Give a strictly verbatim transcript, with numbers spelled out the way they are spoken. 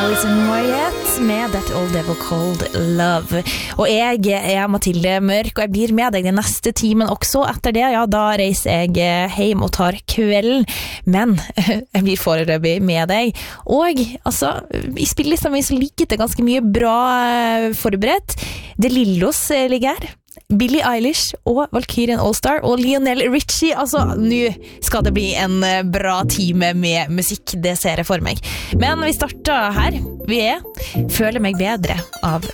Alison Moyet med That Old Devil Called Love. Og jeg er Mathilde Mørk, og jeg blir med deg den neste timen også. Etter det, ja, da reiser jeg hjem og tar kvelden. Men jeg blir foreløpig med deg. Og altså, i spillelista mi så ligger det ganske mye bra forberedt. Det Lillos ligger her. Billie Eilish og Valkyrien Allstar og Lionel Richie. Altså, nå skal det bli en bra time med musikk, det ser jeg for meg. Men vi starter her. Vi er Føler meg bedre av